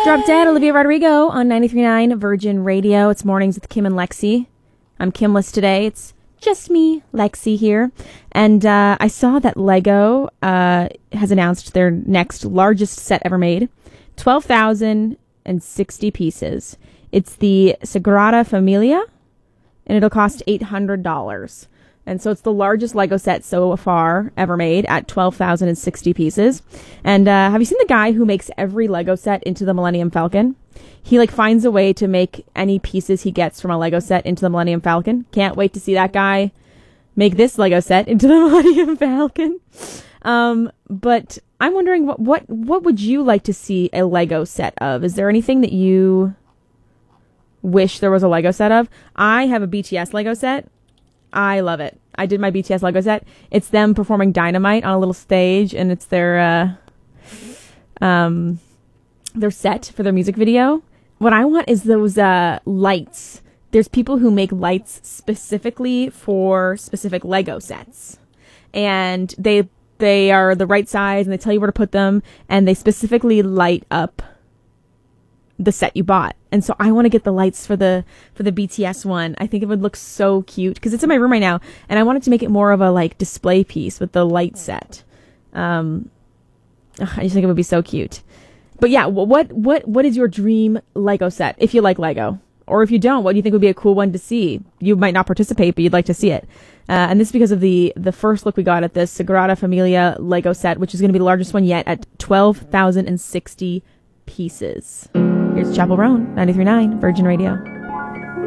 Drop Dead, Olivia Rodrigo on 93.9 Virgin Radio. It's Mornings with Kim and Lexi. I'm Kimless today. It's just me, Lexi, here. And I saw that Lego has announced their next largest set ever made. 12,060 pieces. It's the Sagrada Familia, and it'll cost $800. And so it's the largest Lego set so far ever made at 12,060 pieces. And have you seen the guy who makes every Lego set into the Millennium Falcon? He finds a way to make any pieces he gets from a Lego set into the Millennium Falcon. Can't wait to see that guy make this Lego set into the Millennium Falcon. But I'm wondering, what would you like to see a Lego set of? Is there anything that you wish there was a Lego set of? I have a BTS Lego set. I love it. I did my BTS Lego set. It's them performing Dynamite on a little stage, and it's their set for their music video. What I want is those lights. There's people who make lights specifically for specific Lego sets, and they are the right size, and they tell you where to put them, and they specifically light up the set you bought. And so I want to get the lights for the BTS one. I think it would look so cute because it's in my room right now, and I wanted to make it more of a display piece with the light set. I just think it would be so cute. But yeah, what is your dream Lego set if you like Lego? Or if you don't, what do you think would be a cool one to see? You might not participate, but you'd like to see it. And this is because of the first look we got at this Sagrada Familia Lego set, which is going to be the largest one yet at 12,060 pieces. Here's Chapel Roan, 93.9 Virgin Radio.